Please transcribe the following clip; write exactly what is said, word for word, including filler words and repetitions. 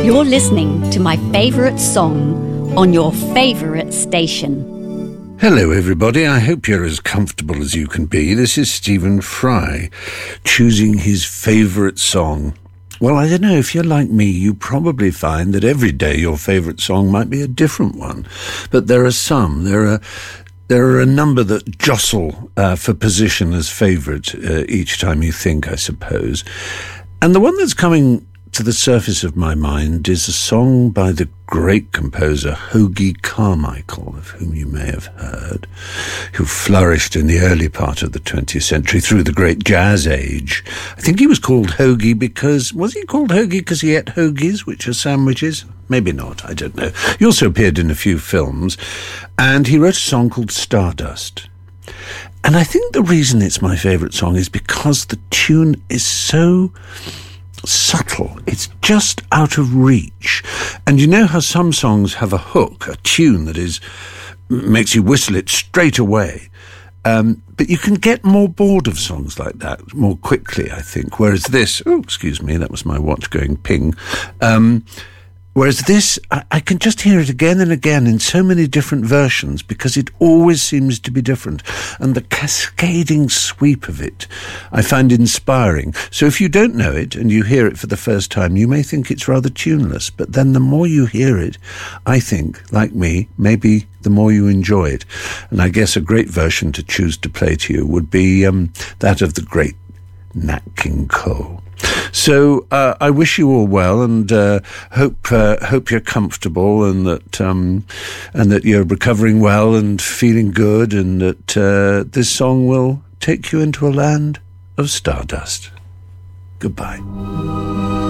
You're listening to my favourite song on your favourite station. Hello everybody, I hope you're as comfortable as you can be. This is Stephen Fry, choosing his favourite song. Well, I don't know, if you're like me, you probably find that every day your favourite song might be a different one. But there are some, there are there are a number that jostle uh, for position as favourite uh, each time you think, I suppose. And the one that's coming to the surface of my mind is a song by the great composer Hoagy Carmichael, of whom you may have heard, who flourished in the early part of the twentieth century through the great jazz age. I think he was called Hoagy because, was he called Hoagy because he ate hoagies, which are sandwiches? Maybe not, I don't know. He also appeared in a few films, and he wrote a song called Stardust. And I think the reason it's my favourite song is because the tune is so subtle. It's just out of reach. And you know how some songs have a hook, a tune that is makes you whistle it straight away. Um, but you can get more bored of songs like that more quickly, I think. Whereas this, oh, excuse me, that was my watch going ping. Um, Whereas this, I, I can just hear it again and again in so many different versions because it always seems to be different. And the cascading sweep of it I find inspiring. So if you don't know it and you hear it for the first time, you may think it's rather tuneless. But then the more you hear it, I think, like me, maybe the more you enjoy it. And I guess a great version to choose to play to you would be um, that of the great Nat King Cole. So uh, I wish you all well, and uh, hope uh, hope you're comfortable, and that um, and that you're recovering well and feeling good, and that uh, this song will take you into a land of stardust. Goodbye.